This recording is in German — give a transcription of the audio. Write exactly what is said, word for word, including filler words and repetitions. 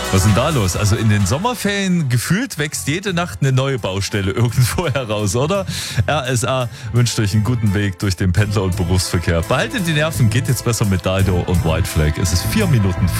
Was ist denn da los? Also in den Sommerferien gefühlt wächst jede Nacht eine neue Baustelle irgendwo heraus, oder? R S A wünscht euch einen guten Weg durch den Pendler- und Berufsverkehr. Behaltet die Nerven, geht jetzt besser mit Dido und White Flag. Es ist vier Minuten